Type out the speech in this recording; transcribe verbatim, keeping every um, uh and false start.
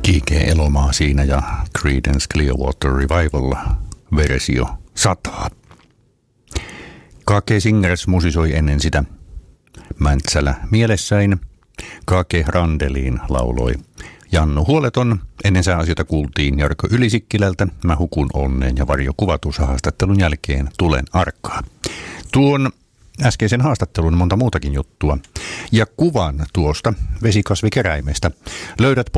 J G Elomaa siinä ja Creedence Clearwater Revival-versio sataa. K G Singers musisoi ennen sitä Mäntsälä mielessäin. K G Randeliin lauloi Jannu Huoleton. Ennen sääasioita kuultiin Jarkko Ylisikkilältä Mä hukun onneen ja Varjo Kuvatus haastattelun jälkeen Tulen arkkaa. Tuon äskeisen haastattelun monta muutakin juttua ja kuvan tuosta vesikasvikeräimestä löydät